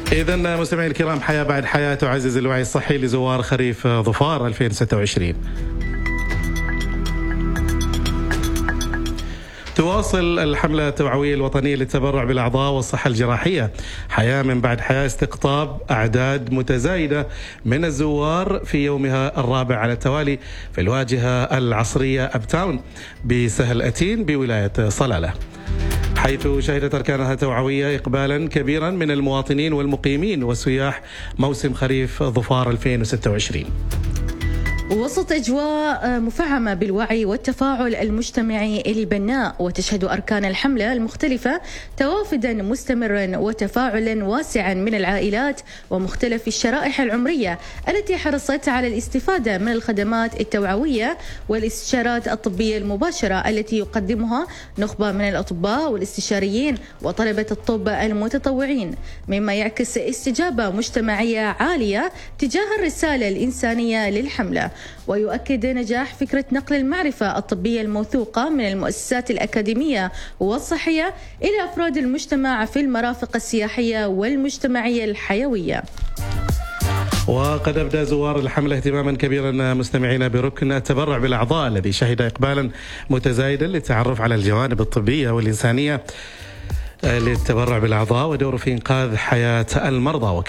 إذن مستمعي الكرام، حياة بعد حياة تعزز الوعي الصحي لزوار خريف ظفار 2026. تواصل الحملة التوعوية الوطنية للتبرع بالأعضاء والصحة الجراحية حياة من بعد حياة استقطاب أعداد متزايدة من الزوار في يومها الرابع على التوالي في الواجهة العصرية أبتاون بسهل أتين بولاية صلالة، حيث شهدت أركانها التوعوية إقبالا كبيرا من المواطنين والمقيمين وسياح موسم خريف ظفار 2026. وسط أجواء مفعمة بالوعي والتفاعل المجتمعي البناء، وتشهد أركان الحملة المختلفة توافدا مستمرا وتفاعلا واسعا من العائلات ومختلف الشرائح العمرية التي حرصت على الاستفادة من الخدمات التوعوية والاستشارات الطبية المباشرة التي يقدمها نخبة من الأطباء والاستشاريين وطلبة الطب المتطوعين، مما يعكس استجابة مجتمعية عالية تجاه الرسالة الإنسانية للحملة، ويؤكد نجاح فكرة نقل المعرفة الطبية الموثوقة من المؤسسات الأكاديمية والصحية إلى أفراد المجتمع في المرافق السياحية والمجتمعية الحيوية. وقد أبدى زوار الحملة اهتماما كبيرا مستمعين بركن التبرع بالأعضاء الذي شهد إقبالا متزايدا للتعرف على الجوانب الطبية والإنسانية للتبرع بالأعضاء ودوره في إنقاذ حياة المرضى،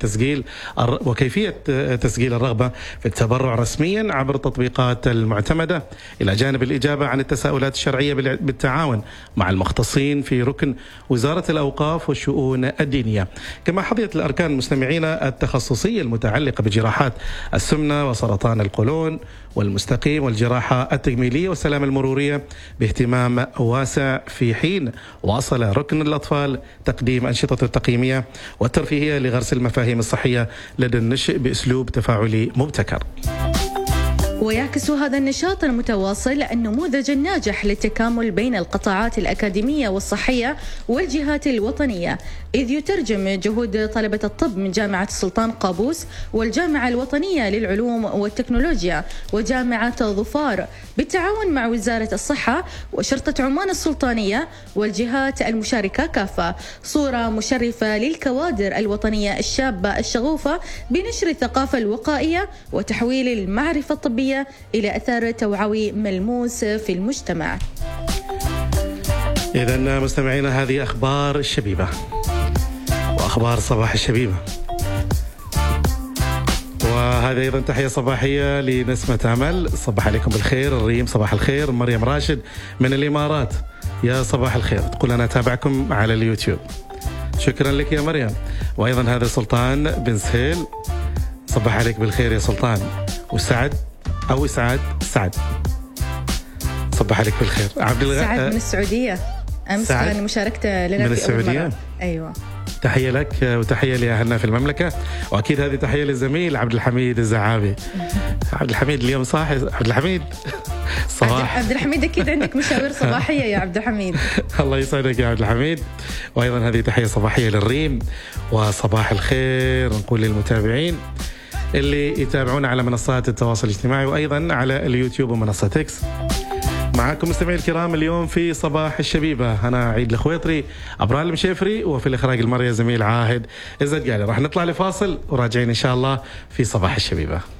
وكيفية تسجيل الرغبة في التبرع رسميا عبر التطبيقات المعتمدة، إلى جانب الإجابة عن التساؤلات الشرعية بالتعاون مع المختصين في ركن وزارة الأوقاف والشؤون الدينية. كما حظيت الأركان المستمعين التخصصية المتعلقة بجراحات السمنة وسرطان القولون والمستقيم والجراحة التجميلية والسلامة المرورية باهتمام واسع، في حين واصل ركن الأطفال تقديم أنشطة التقييمية والترفيهية لغرس المفاهيم الصحية لدى النشء بأسلوب تفاعلي مبتكر. ويعكس هذا النشاط المتواصل النموذج الناجح للتكامل بين القطاعات الأكاديمية والصحية والجهات الوطنية، إذ يترجم جهود طلبة الطب من جامعة السلطان قابوس والجامعة الوطنية للعلوم والتكنولوجيا وجامعة ظفار بالتعاون مع وزارة الصحة وشرطة عمان السلطانية والجهات المشاركة كافة صورة مشرفة للكوادر الوطنية الشابة الشغوفة بنشر الثقافة الوقائية وتحويل المعرفة الطبية إلى أثر توعوي ملموس في المجتمع. إذن مستمعينا، هذه أخبار الشبيبة وأخبار صباح الشبيبة، وهذا أيضا تحية صباحية لنسمة أمل، صباح عليكم بالخير. الريم صباح الخير. مريم راشد من الإمارات، يا صباح الخير، تقول أنا أتابعكم على اليوتيوب، شكرا لك يا مريم. وأيضا هذا سلطان بن سهيل، صباح عليك بالخير يا سلطان. وسعد أو إسعاد سعد، صباح عليك بالخير. سعد من السعودية، أمس كان مشاركته لنا من السعودية. أيوة، تحية لك وتحية لأهلنا في المملكة، وأكيد هذه تحية للزميل عبد الحميد الزعابي. عبد الحميد اليوم صاحي. عبد الحميد صباح. عبد الحميد أكيد عندك مشاوير صباحية يا عبد الحميد. الله يسعدك يا عبد الحميد. وأيضا هذه تحية صباحية للريم، وصباح الخير نقول للمتابعين اللي يتابعونا على منصات التواصل الاجتماعي وأيضا على اليوتيوب ومنصة إكس. معكم مستمعي الكرام اليوم في صباح الشبيبة، أنا عيد الخويطري، أبرال المشيفري، وفي الإخراج المرئي زميل عاهد الزدقالي. راح نطلع لفاصل وراجعين إن شاء الله في صباح الشبيبة.